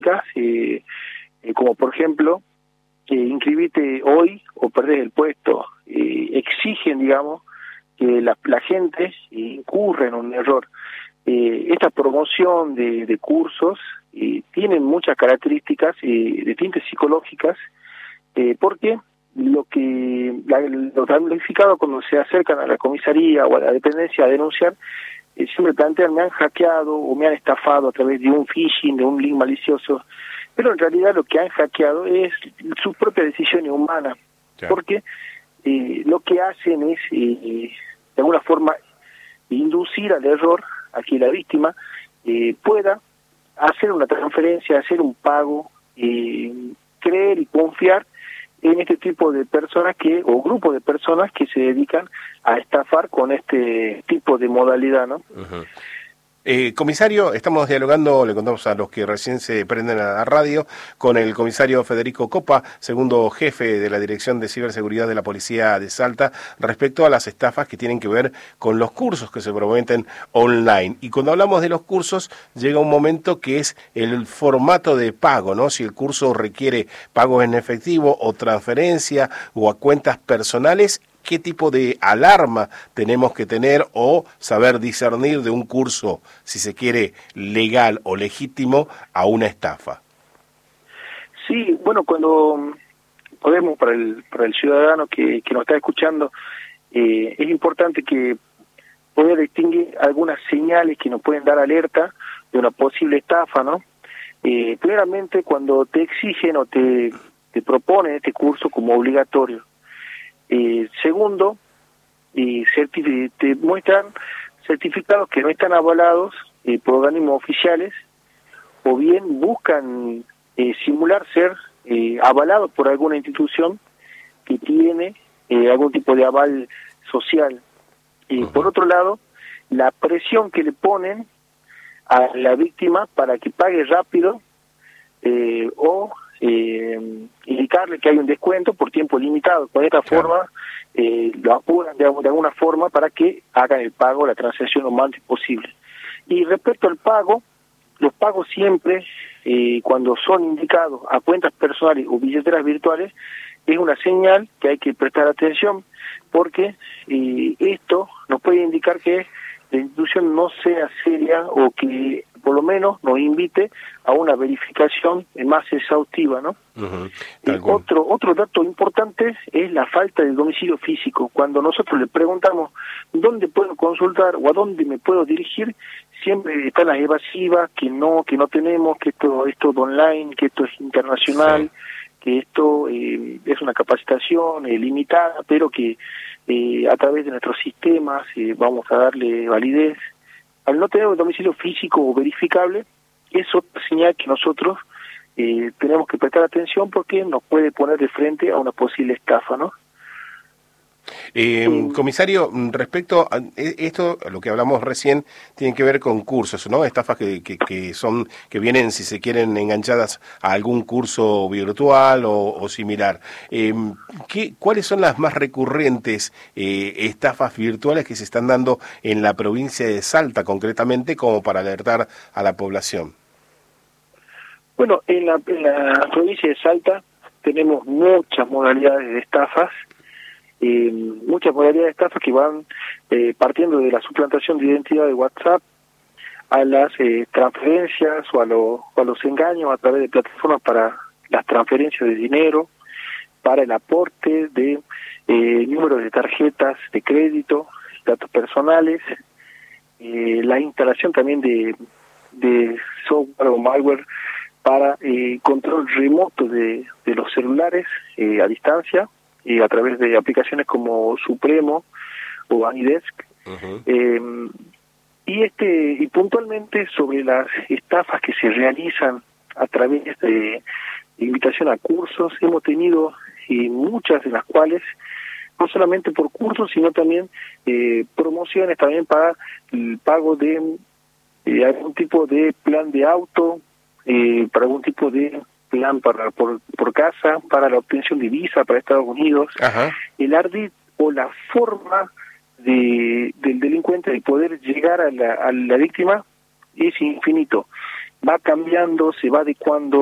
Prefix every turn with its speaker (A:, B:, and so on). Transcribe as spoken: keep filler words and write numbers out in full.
A: eh, eh, como por ejemplo, eh, inscribite hoy o perdés el puesto, eh, exigen, digamos, que la, la gente incurra en un error. Eh, esta promoción de, de cursos eh, tiene muchas características eh, de tintes psicológicas, eh, porque lo que la, los damnificados cuando se acercan a la comisaría o a la dependencia a denunciar, eh, siempre plantean: me han hackeado o me han estafado a través de un phishing, de un link malicioso, pero en realidad lo que han hackeado es sus propias decisiones humanas, sí. porque eh, lo que hacen es eh, de alguna forma inducir al error a que la víctima eh, pueda hacer una transferencia, hacer un pago, eh, creer y confiar en este tipo de personas que o grupos de personas que se dedican a estafar con este tipo de modalidad, ¿no?
B: Uh-huh. Eh, comisario, estamos dialogando, le contamos a los que recién se prenden a la radio, con el comisario Federico Copa, segundo jefe de la Dirección de Ciberseguridad de la Policía de Salta, respecto a las estafas que tienen que ver con los cursos que se prometen online. Y cuando hablamos de los cursos, llega un momento que es el formato de pago, ¿no? Si el curso requiere pagos en efectivo o transferencia o a cuentas personales, ¿qué tipo de alarma tenemos que tener o saber discernir de un curso, si se quiere, legal o legítimo, a una estafa?
A: Sí, bueno, cuando podemos, para el para el ciudadano que, que nos está escuchando, eh, es importante que poder distinguir algunas señales que nos pueden dar alerta de una posible estafa, ¿no? Eh, primeramente, cuando te exigen o te, te proponen este curso como obligatorio. Eh, segundo, y certific- te muestran certificados que no están avalados eh, por organismos oficiales, o bien buscan eh, simular ser eh, avalados por alguna institución que tiene eh, algún tipo de aval social. Y uh-huh. por otro lado, la presión que le ponen a la víctima para que pague rápido eh, o Eh, indicarle que hay un descuento por tiempo limitado. Con esta claro. forma eh, lo apuran de, de alguna forma para que hagan el pago, la transacción lo más antes posible. Y respecto al pago, los pagos siempre, eh, cuando son indicados a cuentas personales o billeteras virtuales, es una señal que hay que prestar atención, porque eh, esto nos puede indicar que la institución no sea seria o que por lo menos nos invite a una verificación más exhaustiva, ¿no? Uh-huh. Y otro otro dato importante es la falta de domicilio físico. Cuando nosotros le preguntamos dónde puedo consultar o a dónde me puedo dirigir, siempre están las evasivas, que no que no tenemos, que esto esto es online, que esto es internacional, sí. que esto eh, es una capacitación eh, limitada, pero que eh, a través de nuestros sistemas eh, vamos a darle validez. Al no tener un domicilio físico o verificable, es otra señal que nosotros eh, tenemos que prestar atención, porque nos puede poner de frente a una posible estafa, ¿no?
B: Eh, eh, comisario, respecto a esto, lo que hablamos recién, tiene que ver con cursos, ¿no? Estafas que, que, que son, que vienen, si se quieren, enganchadas a algún curso virtual o, o similar. Eh, ¿qué, ¿Cuáles son las más recurrentes eh, estafas virtuales que se están dando en la provincia de Salta, concretamente, como para alertar a la población?
A: Bueno, en la, en la provincia de Salta tenemos muchas modalidades de estafas. Eh, muchas modalidades de estafas que van eh, partiendo de la suplantación de identidad de WhatsApp a las eh, transferencias o a, lo, o a los engaños a través de plataformas para las transferencias de dinero, para el aporte de eh, números de tarjetas de crédito, datos personales, eh, la instalación también de, de software o malware para eh, control remoto de, de los celulares eh, a distancia, y a través de aplicaciones como Supremo o Anidesk. Uh-huh. eh, y este y puntualmente sobre las estafas que se realizan a través de invitación a cursos, hemos tenido eh, muchas de las cuales, no solamente por cursos, sino también eh, promociones también para el pago de eh, algún tipo de plan de auto, eh, para algún tipo de plan para por, por casa, para la obtención de visa para Estados Unidos. Ajá. El ardid o la forma de del delincuente de poder llegar a la, a la víctima es infinito. va cambiando, se va adecuando